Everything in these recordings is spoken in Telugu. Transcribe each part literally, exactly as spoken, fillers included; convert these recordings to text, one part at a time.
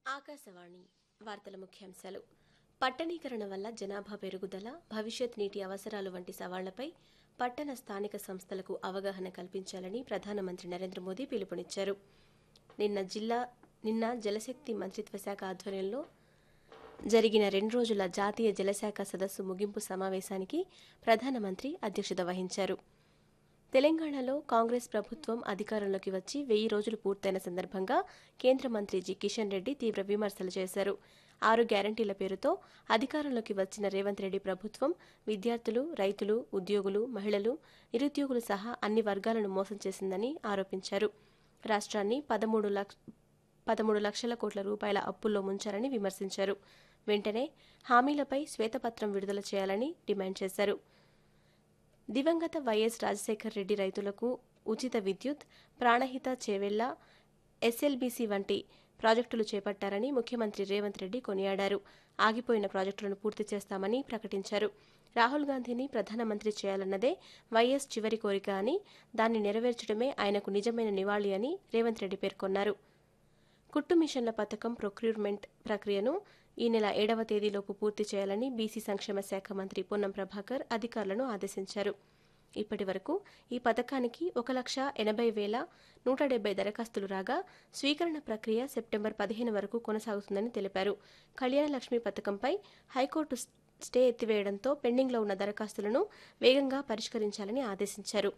ఆకాశవాణి వార్తల ముఖ్యాంశాలు. పట్టణీకరణ వల్ల జనాభా పెరుగుదల, భవిష్యత్ నీటి అవసరాలు వంటి సవాళ్లపై పట్టణ స్థానిక సంస్థలకు అవగాహన కల్పించాలని ప్రధానమంత్రి నరేంద్ర మోదీ పిలుపునిచ్చారు. నిన్న జిల్లా నిన్న జలశక్తి మంత్రిత్వ శాఖ ఆధ్వర్యంలో జరిగిన రెండు రోజుల జాతీయ జలశాఖ సదస్సు ముగింపు సమావేశానికి ప్రధానమంత్రి అధ్యక్షత వహించారు. తెలంగాణలో కాంగ్రెస్ ప్రభుత్వం అధికారంలోకి వచ్చి వెయ్యి రోజులు పూర్తయిన సందర్భంగా కేంద్ర మంత్రి జి కిషన్ రెడ్డి తీవ్ర విమర్శలు చేశారు. ఆరు గ్యారంటీల పేరుతో అధికారంలోకి వచ్చిన రేవంత్ రెడ్డి ప్రభుత్వం విద్యార్థులు, రైతులు, ఉద్యోగులు, మహిళలు, నిరుద్యోగులు సహా అన్ని వర్గాలను మోసం చేసిందని ఆరోపించారు. రాష్ట్రాన్ని పదమూడు లక్ష పదమూడు లక్షల కోట్ల రూపాయల అప్పుల్లో ముంచారని విమర్శించారు. వెంటనే హామీలపై శ్వేతపత్రం విడుదల చేయాలని డిమాండ్ చేశారు. దివంగత వైఎస్ రాజశేఖర్ రెడ్డి రైతులకు ఉచిత విద్యుత్, ప్రాణహిత చేవెళ్ల, ఎస్ఎల్బీసీ వంటి ప్రాజెక్టులు చేపట్టారని ముఖ్యమంత్రి రేవంత్ రెడ్డి కొనియాడారు. ఆగిపోయిన ప్రాజెక్టులను పూర్తి చేస్తామని ప్రకటించారు. రాహుల్ గాంధీని ప్రధానమంత్రి చేయాలన్నదే వైఎస్ చివరి కోరిక అని, దాన్ని నెరవేర్చడమే ఆయనకు నిజమైన నివాళి అని రేవంత్ రెడ్డి పేర్కొన్నారు. కుట్టు మిషన్ల పథకం ప్రొక్యూర్మెంట్ ప్రక్రియను ఈ నెల ఏడవ తేదీలోపు పూర్తి చేయాలని బీసీ సంక్షేమ శాఖ మంత్రి పొన్నం ప్రభాకర్ అధికారులను ఆదేశించారు. ఇప్పటి వరకు ఈ పథకానికి ఒక లక్ష ఎనభై వేల నూట డెబ్బై దరఖాస్తులు రాగా స్వీకరణ ప్రక్రియ సెప్టెంబర్ పదిహేను వరకు కొనసాగుతుందని తెలిపారు. కళ్యాణ లక్ష్మి పథకంపై హైకోర్టు స్టే ఎత్తివేయడంతో పెండింగ్లో ఉన్న దరఖాస్తులను వేగంగా పరిష్కరించాలని ఆదేశించారు.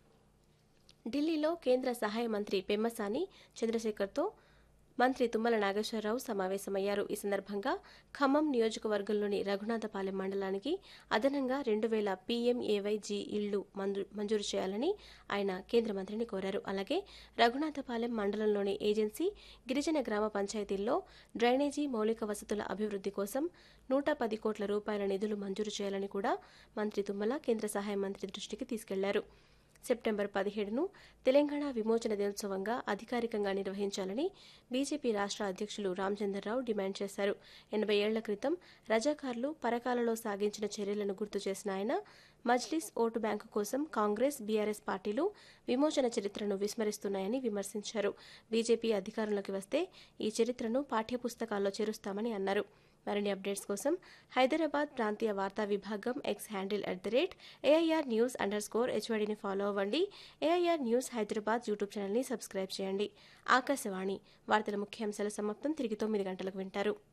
ఢిల్లీలో కేంద్ర సహాయ మంత్రి పెమ్మసాని చంద్రశేఖర్తో మంత్రి తుమ్మల నాగేశ్వరరావు సమావేశమయ్యారు. ఈ సందర్భంగా ఖమ్మం నియోజకవర్గంలోని రఘునాథపాలెం మండలానికి అదనంగా రెండు వేల పీఎంఏవైజీ ఇళ్లు మంజూరు చేయాలని ఆయన కేంద్ర మంత్రిని కోరారు. అలాగే రఘునాథపాలెం మండలంలోని ఏజెన్సీ, గిరిజన గ్రామ పంచాయతీల్లో డ్రైనేజీ మౌలిక వసతుల అభివృద్ధి కోసం నూట పది కోట్ల రూపాయల నిధులు మంజూరు చేయాలని కూడా మంత్రి తుమ్మల కేంద్ర సహాయ మంత్రి దృష్టికి తీసుకెళ్లారు. సెప్టెంబర్ పదిహేడును తెలంగాణ విమోచన దినోత్సవంగా అధికారికంగా నిర్వహించాలని బీజేపీ రాష్ట్ర అధ్యక్షులు రామచంద్రరావు డిమాండ్ చేశారు. ఎనభై ఏళ్ల క్రితం రజాకార్లు పరకాలలో సాగించిన చర్యలను గుర్తు చేసిన ఆయన మజ్లిస్ ఓటు బ్యాంకు కోసం కాంగ్రెస్, బీఆర్ఎస్ పార్టీలు విమోచన చరిత్రను విస్మరిస్తున్నాయని విమర్శించారు. బీజేపీ అధికారంలోకి వస్తే ఈ చరిత్రను పాఠ్యపుస్తకాల్లో చేరుస్తామని అన్నారు. మరిన్ని అప్డేట్స్ కోసం హైదరాబాద్ ప్రాంతీయ వార్తా విభాగం X handle at the rate AIR news under score హెచ్వైడీని follow అవ్వండి. ఏఐఆర్ న్యూస్ హైదరాబాద్ యూట్యూబ్ ఛానల్ని సబ్స్క్రైబ్ చేయండి. ఆకాశవాణి వార్తల ముఖ్యాంశాల సమాప్తం. తిరిగి తొమ్మిది గంటలకు వింటారు.